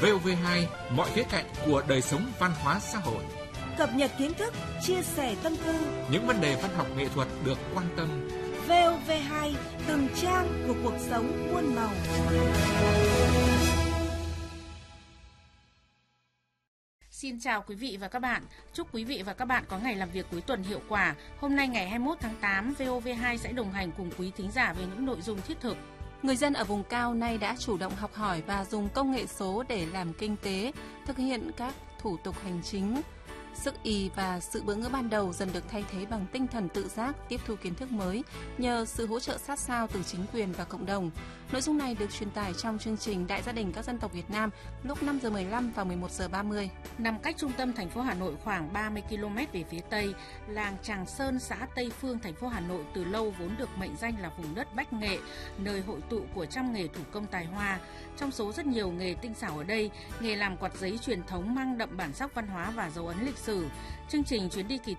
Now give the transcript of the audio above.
VOV2, mọi khía cạnh của đời sống văn hóa xã hội. Cập nhật kiến thức, chia sẻ tâm tư. Những vấn đề văn học nghệ thuật được quan tâm. VOV2, từng trang của cuộc sống muôn màu. Xin chào quý vị và các bạn. Chúc quý vị và các bạn có ngày làm việc cuối tuần hiệu quả. Hôm nay ngày 21 tháng 8, VOV2 sẽ đồng hành cùng quý thính giả về những nội dung thiết thực. Người dân ở vùng cao nay đã chủ động học hỏi và dùng công nghệ số để làm kinh tế, thực hiện các thủ tục hành chính. Sức ì và sự bỡ ngỡ ban đầu dần được thay thế bằng tinh thần tự giác, tiếp thu kiến thức mới nhờ sự hỗ trợ sát sao từ chính quyền và cộng đồng. Nội dung này được truyền tải trong chương trình Đại gia đình các dân tộc Việt Nam lúc 5:15 và 11:30. Nằm cách trung tâm thành phố Hà Nội khoảng 30 km về phía tây, làng Tràng Sơn, xã Tây Phương, thành phố Hà Nội từ lâu vốn được mệnh danh là vùng đất bách nghệ, nơi hội tụ của trăm nghề thủ công tài hoa. Trong số rất nhiều nghề tinh xảo ở đây, nghề làm quạt giấy truyền thống mang đậm bản sắc văn hóa và dấu ấn lịch sử. Chương trình Chuyến đi kỳ